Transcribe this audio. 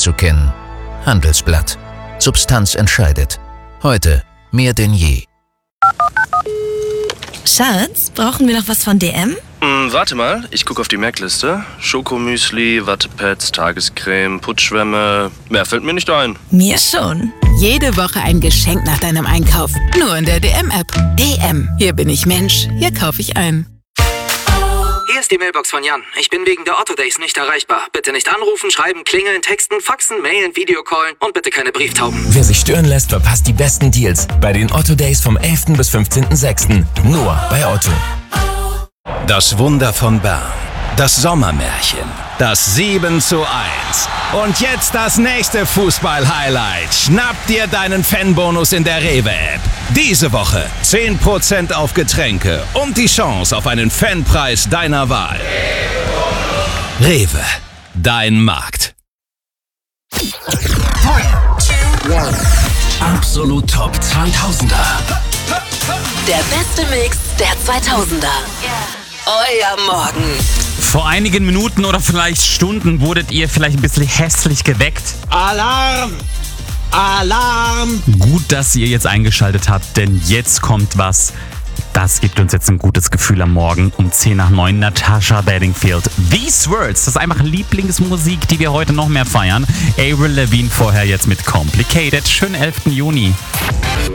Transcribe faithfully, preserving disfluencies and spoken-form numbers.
zu kennen. Handelsblatt. Substanz entscheidet. Heute mehr denn je. Schatz, brauchen wir noch was von D M? Hm, warte mal, ich gucke auf die Merkliste. Schokomüsli, Wattepads, Tagescreme, Putzschwämme. Mehr fällt mir nicht ein. Mir schon. Jede Woche ein Geschenk nach deinem Einkauf. Nur in der D M-App. D M. Hier bin ich Mensch. Hier kaufe ich ein. Hier ist die Mailbox von Jan. Ich bin wegen der Otto Days nicht erreichbar. Bitte nicht anrufen, schreiben, klingeln, texten, faxen, mailen, Videocallen und bitte keine Brieftauben. Wer sich stören lässt, verpasst die besten Deals bei den Otto Days vom elften bis fünfzehnten sechsten Nur bei Otto. Das Wunder von Bern. Das Sommermärchen. Das sieben zu eins. Und jetzt das nächste Fußball-Highlight. Schnapp dir deinen Fanbonus in der Rewe-App. Diese Woche zehn Prozent auf Getränke und die Chance auf einen Fanpreis deiner Wahl. Rewe, dein Markt. Absolut Top zweitausender. Der beste Mix der zweitausender. Euer Morgen. Vor einigen Minuten oder vielleicht Stunden wurdet ihr vielleicht ein bisschen hässlich geweckt. Alarm! Alarm! Gut, dass ihr jetzt eingeschaltet habt, denn jetzt kommt was. Das gibt uns jetzt ein gutes Gefühl am Morgen um zehn nach neun. Natasha Bedingfield. These Words, das ist einfach Lieblingsmusik, die wir heute noch mehr feiern. Avril Lavigne vorher jetzt mit Complicated. Schönen elften Juni.